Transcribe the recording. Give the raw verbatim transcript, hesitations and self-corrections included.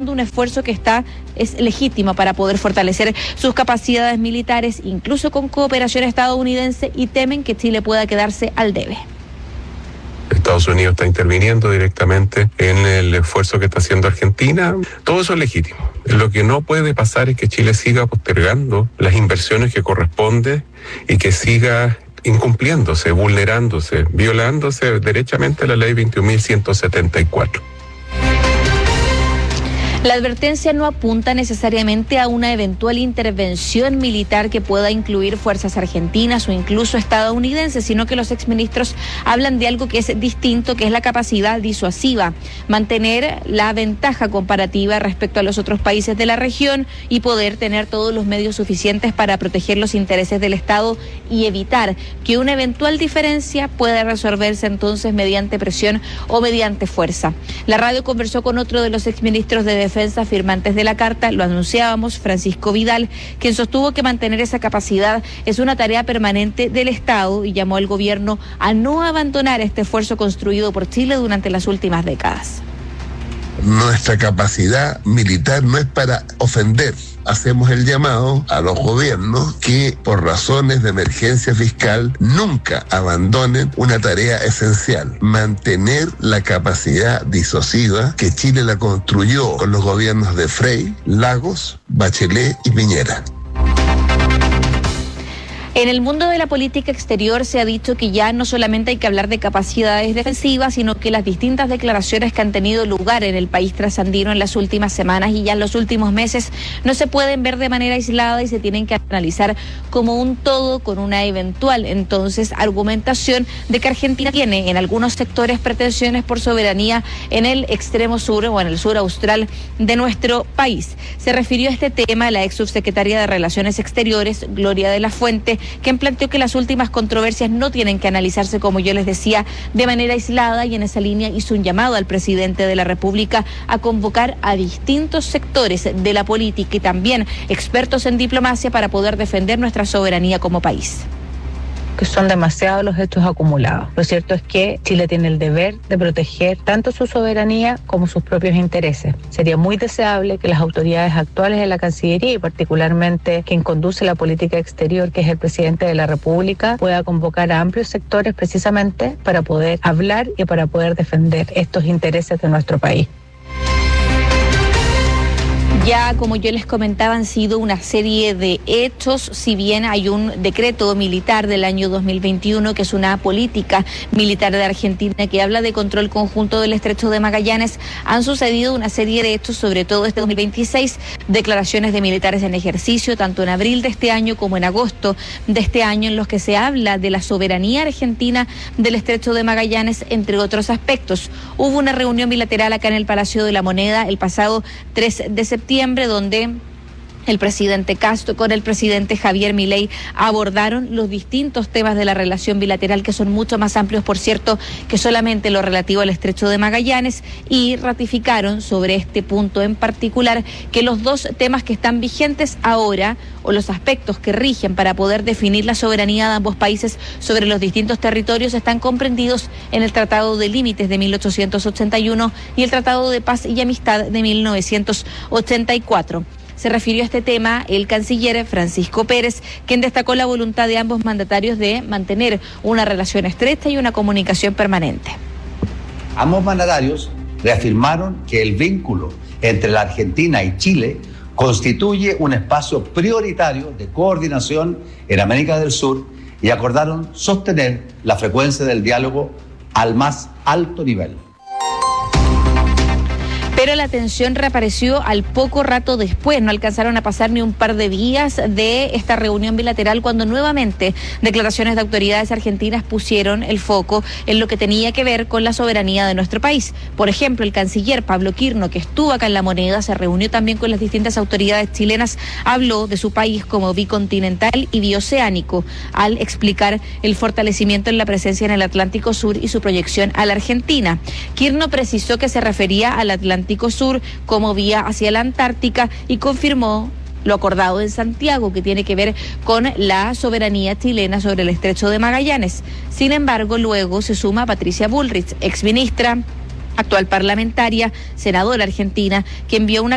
realizando un esfuerzo que está es legítimo para poder fortalecer sus capacidades militares, incluso con cooperación estadounidense, y temen que Chile pueda quedarse al debe. Estados Unidos está interviniendo directamente en el esfuerzo que está haciendo Argentina. Todo eso es legítimo. Lo que no puede pasar es que Chile siga postergando las inversiones que corresponde y que siga incumpliéndose, vulnerándose, violándose derechamente la ley veintiún mil ciento setenta y cuatro. La advertencia no apunta necesariamente a una eventual intervención militar que pueda incluir fuerzas argentinas o incluso estadounidenses, sino que los exministros hablan de algo que es distinto, que es la capacidad disuasiva, mantener la ventaja comparativa respecto a los otros países de la región y poder tener todos los medios suficientes para proteger los intereses del Estado y evitar que una eventual diferencia pueda resolverse entonces mediante presión o mediante fuerza. La radio conversó con otro de los exministros de Defensa firmantes de la carta, lo anunciábamos, Francisco Vidal, quien sostuvo que mantener esa capacidad es una tarea permanente del Estado y llamó al gobierno a no abandonar este esfuerzo construido por Chile durante las últimas décadas. Nuestra capacidad militar no es para ofender. Hacemos el llamado a los gobiernos que, por razones de emergencia fiscal, nunca abandonen una tarea esencial: mantener la capacidad disuasiva que Chile la construyó con los gobiernos de Frei, Lagos, Bachelet y Piñera. En el mundo de la política exterior se ha dicho que ya no solamente hay que hablar de capacidades defensivas, sino que las distintas declaraciones que han tenido lugar en el país trasandino en las últimas semanas y ya en los últimos meses no se pueden ver de manera aislada y se tienen que analizar como un todo, con una eventual entonces argumentación de que Argentina tiene en algunos sectores pretensiones por soberanía en el extremo sur o en el sur austral de nuestro país. Se refirió a este tema la ex subsecretaria de Relaciones Exteriores, Gloria de la Fuente, quien planteó que las últimas controversias no tienen que analizarse, como yo les decía, de manera aislada, y en esa línea hizo un llamado al presidente de la República a convocar a distintos sectores de la política y también expertos en diplomacia para poder defender nuestra soberanía como país. Que son demasiados los hechos acumulados. Lo cierto es que Chile tiene el deber de proteger tanto su soberanía como sus propios intereses. Sería muy deseable que las autoridades actuales de la Cancillería y particularmente quien conduce la política exterior, que es el presidente de la República, pueda convocar a amplios sectores precisamente para poder hablar y para poder defender estos intereses de nuestro país. Ya, como yo les comentaba, han sido una serie de hechos. Si bien hay un decreto militar del año dos mil veintiuno, que es una política militar de Argentina que habla de control conjunto del Estrecho de Magallanes, han sucedido una serie de hechos, sobre todo este dos mil veintiséis, declaraciones de militares en ejercicio, tanto en abril de este año como en agosto de este año, en los que se habla de la soberanía argentina del Estrecho de Magallanes, entre otros aspectos. Hubo una reunión bilateral acá en el Palacio de la Moneda el pasado tres de septiembre, donde el presidente Castro con el presidente Javier Milei abordaron los distintos temas de la relación bilateral, que son mucho más amplios, por cierto, que solamente lo relativo al Estrecho de Magallanes, y ratificaron sobre este punto en particular que los dos temas que están vigentes ahora, o los aspectos que rigen para poder definir la soberanía de ambos países sobre los distintos territorios, están comprendidos en el Tratado de Límites de mil ochocientos ochenta y uno y el Tratado de Paz y Amistad de mil novecientos ochenta y cuatro. Se refirió a este tema el canciller Francisco Pérez, quien destacó la voluntad de ambos mandatarios de mantener una relación estrecha y una comunicación permanente. Ambos mandatarios reafirmaron que el vínculo entre la Argentina y Chile constituye un espacio prioritario de coordinación en América del Sur y acordaron sostener la frecuencia del diálogo al más alto nivel. Pero la tensión reapareció al poco rato después. No alcanzaron a pasar ni un par de días de esta reunión bilateral cuando nuevamente declaraciones de autoridades argentinas pusieron el foco en lo que tenía que ver con la soberanía de nuestro país. Por ejemplo, el canciller Pablo Quirno, que estuvo acá en La Moneda, se reunió también con las distintas autoridades chilenas, habló de su país como bicontinental y bioceánico, al explicar el fortalecimiento en la presencia en el Atlántico Sur y su proyección a la Argentina. Quirno precisó que se refería al Atlántico Sur como vía hacia la Antártica y confirmó lo acordado en Santiago, que tiene que ver con la soberanía chilena sobre el Estrecho de Magallanes. Sin embargo, luego se suma Patricia Bullrich, exministra, actual parlamentaria, senadora argentina, que envió una